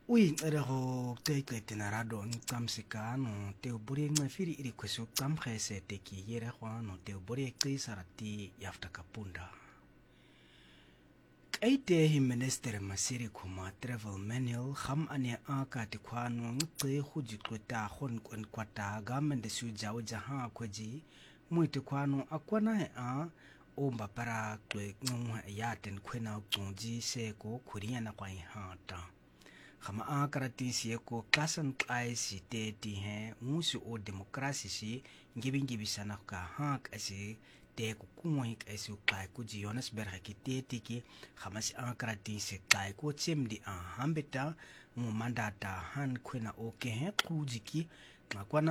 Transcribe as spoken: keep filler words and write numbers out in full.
Uy, ere ho teke tenarado nkamsikano te uburi ngafiri ili kwesu kamkhese teki yere khwano te uburi qisarati yafta kapunda. Kaite hi minister masiri kuma travel manual kham ane aka te kwano ngqe khuji kweta khon kwen kwata gamende su jawo jaha kwaji muite kwano akwana he a omba para kwe ngwa yaten kwena utonji seko kuriya na kwa hata. Khama akarati sieko klasan kai si te ti he musu o demokrasi si ngibi ngibi sana ka hak asi te ku kumoik asi kai ku ji Jonas berha ki te ti ki khama si akarati se kai ko chimdi a hambeta mu mandata han kwena oke he ku jiki makwana